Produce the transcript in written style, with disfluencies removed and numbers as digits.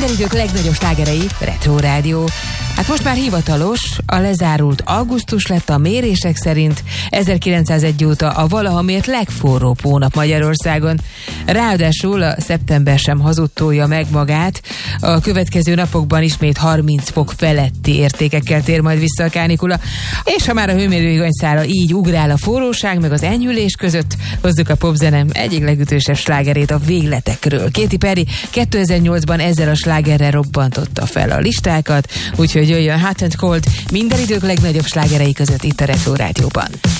Minden idők legnagyobb slágerei, Retro Rádió. Hát most már hivatalos, a lezárult augusztus lett a mérések szerint 1901 óta a valaha mért legforróbb hónap Magyarországon. Ráadásul a szeptember sem hazudtolja meg magát, a következő napokban ismét 30 fok feletti értékekkel tér majd vissza a kánikula, és ha már a hőmérővillanyszála így ugrál a forróság meg az enyhülés között, hozzuk a popzenem egyik legütősebb slágerét a Végletekről. Katy Perry 2008-ban ezzel a slágerrel robbantotta fel a listákat, úgyhogy jöjjön Hot and Cold minden idők legnagyobb slágerei között itt a Retro Rádióban.